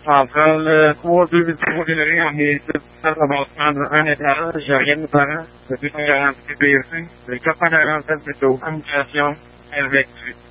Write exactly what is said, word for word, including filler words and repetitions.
Entre le trois deux zéro degrés en et ça va prendre un étage, j'ai rien de parent, c'est une garantie B C, les copains de rentrée plutôt, communication, R V Q.